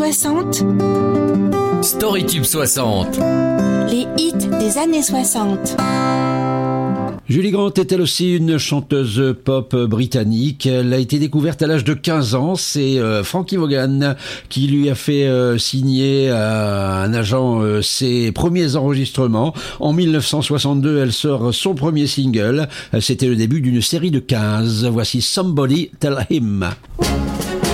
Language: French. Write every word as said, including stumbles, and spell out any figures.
soixante. Storytube soixante. Les hits des années soixante. Julie Grant est elle aussi une chanteuse pop britannique. Elle a été découverte à l'âge de quinze ans. C'est euh, Frankie Vaughan qui lui a fait euh, signer à un agent euh, ses premiers enregistrements. En mille neuf cent soixante-deux, elle sort son premier single. C'était le début d'une série de quinze. Voici Somebody Tell Him.